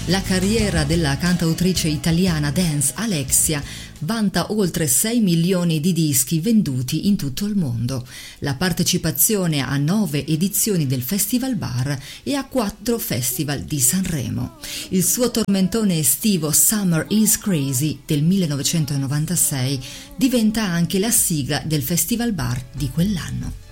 La carriera della cantautrice italiana dance Alexia vanta oltre 6 milioni di dischi venduti in tutto il mondo, la partecipazione a 9 edizioni del Festival Bar e a 4 festival di Sanremo. Il suo tormentone estivo Summer is Crazy del 1996 diventa anche la sigla del Festival Bar di quell'anno.